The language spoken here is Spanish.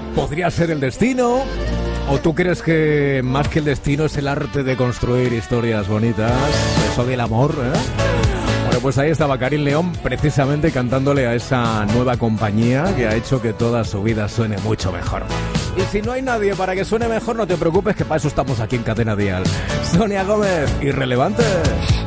¿Podría ser el destino? ¿O tú crees que más que el destino es el arte de construir historias bonitas? Eso del amor, ¿eh? Bueno, pues ahí estaba Karin León precisamente cantándole a esa nueva compañía que ha hecho que toda su vida suene mucho mejor. Y si no hay nadie para que suene mejor, no te preocupes, que para eso estamos aquí en Cadena Dial. Sonia Gómez, Irrelevante.